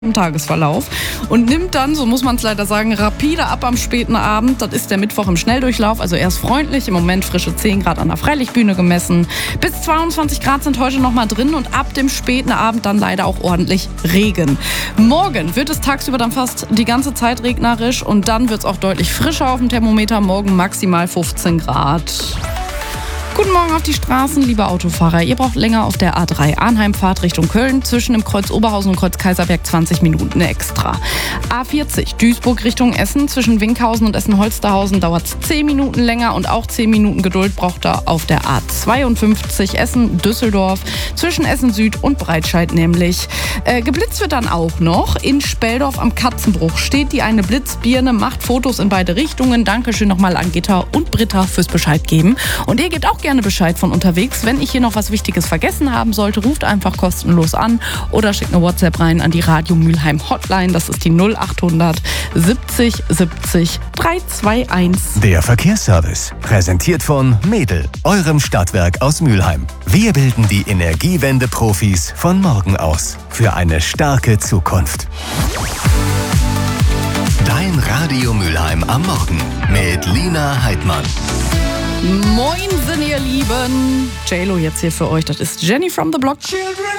im Tagesverlauf und nimmt dann, so muss man es leider sagen, rapide ab am späten Abend. Das ist der Mittwoch im Schnelldurchlauf, also erst freundlich, im Moment frische 10 Grad an der Freilichtbühne gemessen. Bis 22 Grad sind heute noch mal drin und ab dem späten Abend dann leider auch ordentlich Regen. Morgen wird es tagsüber dann fast die ganze Zeit regnerisch und dann wird es auch deutlich frischer auf dem Thermometer. Morgen maximal 15 Grad. Guten Morgen auf die Straßen, liebe Autofahrer. Ihr braucht länger auf der A3 Arnheimfahrt Richtung Köln. Zwischen dem Kreuz Oberhausen und Kreuz Kaiserberg 20 Minuten extra. A40 Duisburg Richtung Essen. Zwischen Winkhausen und Essen-Holsterhausen dauert es 10 Minuten länger und auch 10 Minuten Geduld braucht er auf der A52 Essen-Düsseldorf. Zwischen Essen Süd und Breitscheid nämlich. Geblitzt wird dann auch noch. In Speldorf am Katzenbruch steht die eine Blitzbirne, macht Fotos in beide Richtungen. Dankeschön nochmal an Gitta und Britta fürs Bescheid geben. Und ihr gebt auch gerne Bescheid von unterwegs. Wenn ich hier noch was Wichtiges vergessen haben sollte, ruft einfach kostenlos an oder schickt eine WhatsApp rein an die Radio Mülheim Hotline. Das ist die 0800 70 70 321. Der Verkehrsservice, präsentiert von Medel, eurem Stadtwerk aus Mülheim. Wir bilden die Energiewende-Profis von morgen aus für eine starke Zukunft. Dein Radio Mülheim am Morgen mit Lina Heidmann. Moinsen, ihr Lieben. JLo jetzt hier für euch. Das ist Jenny from the Block.